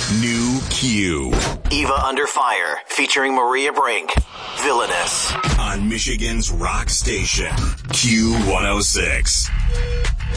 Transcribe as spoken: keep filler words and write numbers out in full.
New Q. Eva Under Fire, featuring Maria Brink. Villainous. On Michigan's rock station, Q one oh six.